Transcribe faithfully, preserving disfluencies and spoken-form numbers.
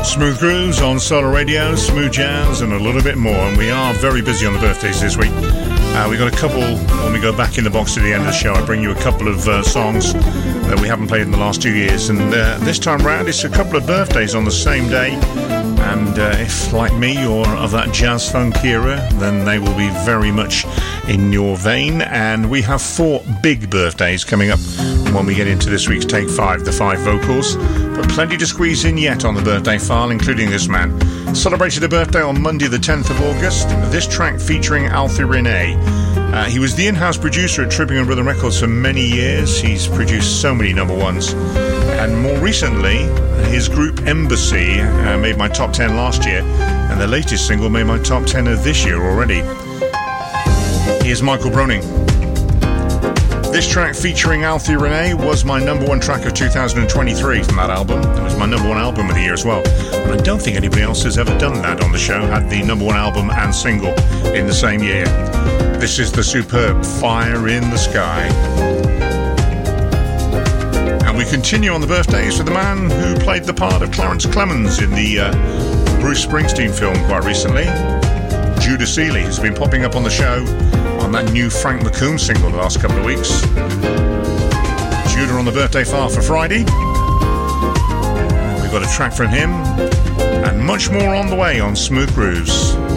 Smooth grooves on Solar Radio, smooth jazz and a little bit more, and we are very busy on the birthdays this week. Uh, we've got a couple, when we go back in the box to the end of the show, I bring you a couple of uh, songs that we haven't played in the last two years, and uh, this time round it's a couple of birthdays on the same day, and uh, if, like me, you're of that jazz funk era, then they will be very much in your vein, and we have four big birthdays coming up when we get into this week's Take Five, the five vocals, but plenty to squeeze in yet on the birthday file, including this man. Celebrated a birthday on Monday the tenth of August, this track featuring Alfie René. Uh, he was the in-house producer at Tripping and Rhythm Records for many years. He's produced so many number ones. And more recently, his group Embassy uh, made my top ten last year, and their latest single made my top ten of this year already. Here's Michael Broning. This track featuring Alfie René was my number one track of two thousand twenty-three from that album. It was my number one album of the year as well. And I don't think anybody else has ever done that on the show, had the number one album and single in the same year. This is the superb Fire in the Sky. And we continue on the birthdays with the man who played the part of Clarence Clemens in the uh, Bruce Springsteen film quite recently. Judah Seeley has been popping up on the show on that new Frank McComb single the last couple of weeks. Judah on the birthday file for Friday. We've got a track from him and much more on the way on Smooth Grooves.